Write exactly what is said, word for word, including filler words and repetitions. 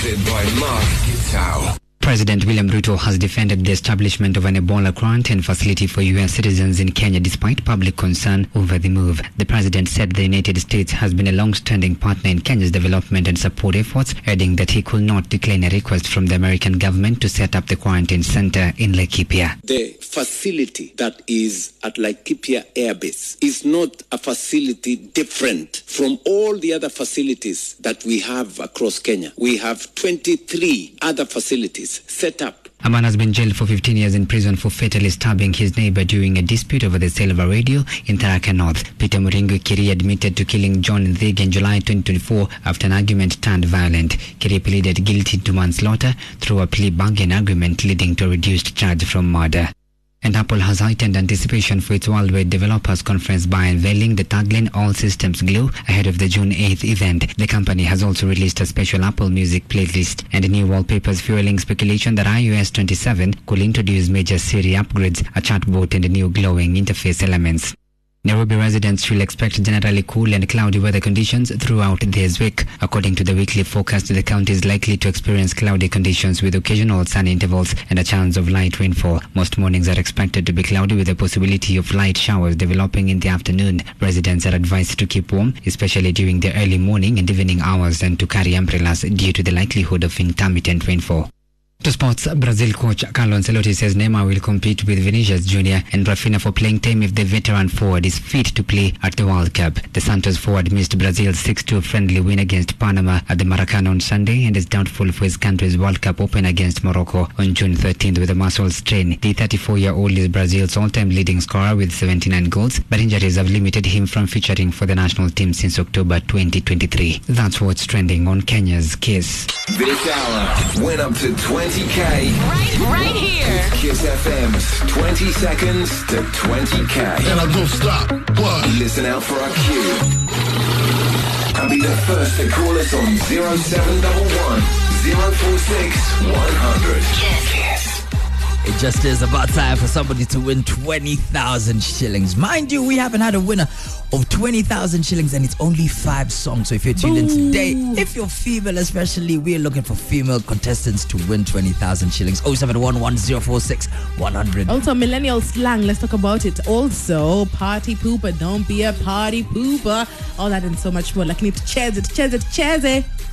Hosted by Mark Gitau. President William Ruto has defended the establishment of an Ebola quarantine facility for U S citizens in Kenya despite public concern over the move. The president said the United States has been a long-standing partner in Kenya's development and support efforts, adding that he could not decline a request from the American government to set up the quarantine center in Laikipia. The facility that is at Laikipia Air Base is not a facility different from all the other facilities that we have across Kenya. We have twenty-three other facilities set up. A man has been jailed for fifteen years in prison for fatally stabbing his neighbor during a dispute over the sale of a radio in Tharaka North. Peter Muringu Kiri admitted to killing John Nthig in July twenty twenty-four after an argument turned violent. Kiri pleaded guilty to manslaughter through a plea bargain agreement leading to a reduced charge from murder. And Apple has heightened anticipation for its worldwide developers conference by unveiling the tagline All Systems Glow ahead of the June eighth event. The company has also released a special Apple Music playlist and new wallpapers, fueling speculation that i O S twenty-seven could introduce major Siri upgrades, a chatbot and new glowing interface elements. Nairobi residents should expect generally cool and cloudy weather conditions throughout this week. According to the weekly forecast, the county is likely to experience cloudy conditions with occasional sun intervals and a chance of light rainfall. Most mornings are expected to be cloudy with a possibility of light showers developing in the afternoon. Residents are advised to keep warm, especially during the early morning and evening hours, and to carry umbrellas due to the likelihood of intermittent rainfall. To sports, Brazil coach Carlo Ancelotti says Neymar will compete with Vinicius Junior and Rafinha for playing time if the veteran forward is fit to play at the World Cup. The Santos forward missed Brazil's six two friendly win against Panama at the Maracanã on Sunday and is doubtful for his country's World Cup Open against Morocco on June thirteenth with a muscle strain. The thirty-four-year-old is Brazil's all-time leading scorer with seventy-nine goals, but injuries have limited him from featuring for the national team since October twenty twenty-three. That's what's trending on Kenya's Kiss. This hour went up to twenty K. Right, right here. Kiss F M's twenty seconds to twenty K. And I don't stop. What? Listen out for our cue. And be the first to call us on zero seven one one, zero four six, one hundred. Kiss. Kiss. It just is about time for somebody to win twenty thousand shillings. Mind you, we haven't had a winner of twenty thousand shillings and it's only five songs. So if you're tuned in today, if you're female especially, we're looking for female contestants to win twenty thousand shillings. oh seven one one, zero four six, one hundred. Also, millennial slang. Let's talk about it. Also, party pooper. Don't be a party pooper. All that and so much more. Like, need to chaz it, chaz it, chaz it.